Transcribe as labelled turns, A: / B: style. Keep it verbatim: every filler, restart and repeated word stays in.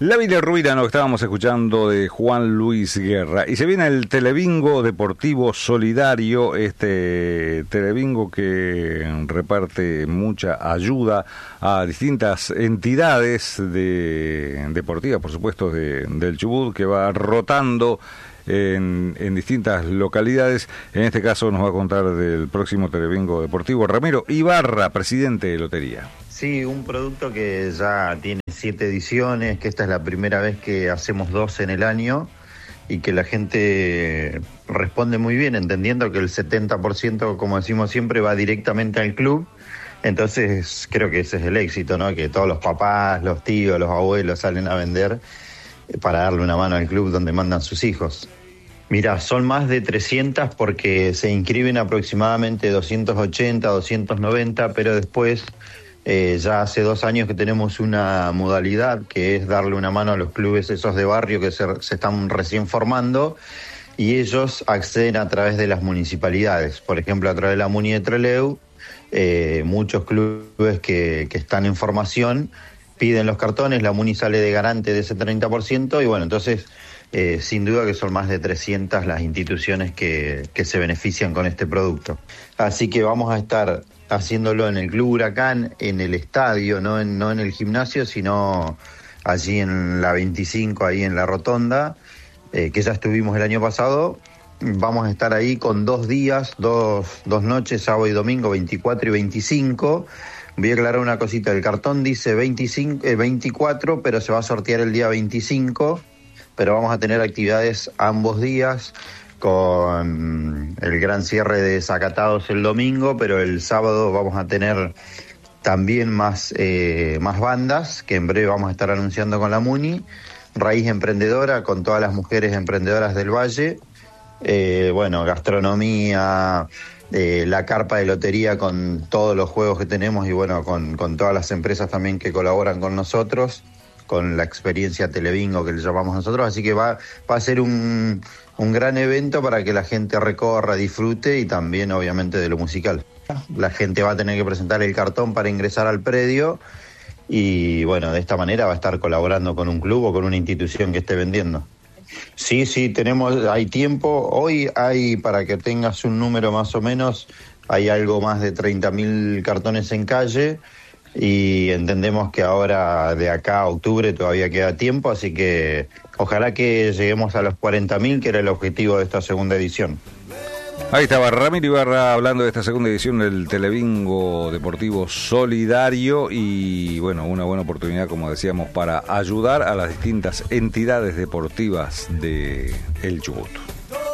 A: La bilirrubina, no, estábamos escuchando de Juan Luis Guerra. Y se viene el Telebingo Deportivo Solidario, este Telebingo que reparte mucha ayuda a distintas entidades de, deportivas, por supuesto, de, del Chubut, que va rotando en, en distintas localidades. En este caso nos va a contar del próximo Telebingo Deportivo Ramiro Ibarra, presidente de Lotería.
B: Sí, un producto que ya tiene siete ediciones, que esta es la primera vez que hacemos dos en el año y que la gente responde muy bien, entendiendo que el setenta por ciento, como decimos siempre, va directamente al club. Entonces creo que ese es el éxito, ¿no? Que todos los papás, los tíos, los abuelos salen a vender para darle una mano al club donde mandan sus hijos. Mira, son más de trescientas porque se inscriben aproximadamente doscientos ochenta, doscientos noventa, pero después... Eh, ya hace dos años que tenemos una modalidad que es darle una mano a los clubes esos de barrio que se, se están recién formando, y ellos acceden a través de las municipalidades. Por ejemplo, a través de la Muni de Trelew, eh, muchos clubes que, que están en formación piden los cartones, la Muni sale de garante de ese treinta por ciento y bueno, entonces eh, sin duda que son más de trescientas las instituciones que, que se benefician con este producto. Así que vamos a estar haciéndolo en el Club Huracán, en el estadio, no en, no en el gimnasio, sino allí en la veinticinco, ahí en la rotonda, eh, que ya estuvimos el año pasado. Vamos a estar ahí con dos días, dos, dos noches, sábado y domingo, veinticuatro y veinticinco. Voy a aclarar una cosita, el cartón dice veinticinco, eh, veinticuatro, pero se va a sortear el día veinticinco, pero vamos a tener actividades ambos días, con el gran cierre de Desacatados el domingo, pero el sábado vamos a tener también más, eh, más bandas, que en breve vamos a estar anunciando con la Muni, Raíz Emprendedora, con todas las mujeres emprendedoras del Valle, eh, bueno, gastronomía, eh, la carpa de lotería con todos los juegos que tenemos y bueno, con, con todas las empresas también que colaboran con nosotros, con la experiencia Telebingo que le llamamos nosotros, así que va, va a ser un, un gran evento para que la gente recorra, disfrute y también obviamente de lo musical. La gente va a tener que presentar el cartón para ingresar al predio y bueno, de esta manera va a estar colaborando con un club o con una institución que esté vendiendo. Sí, sí, tenemos, hay tiempo. Hoy hay, para que tengas un número más o menos, hay algo más de treinta mil cartones en calle. Y entendemos que ahora de acá a octubre todavía queda tiempo, así que ojalá que lleguemos a los cuarenta mil, que era el objetivo de esta segunda edición.
A: Ahí estaba Ramiro Ibarra hablando de esta segunda edición del Telebingo Deportivo Solidario y bueno, una buena oportunidad, como decíamos, para ayudar a las distintas entidades deportivas de El Chubut.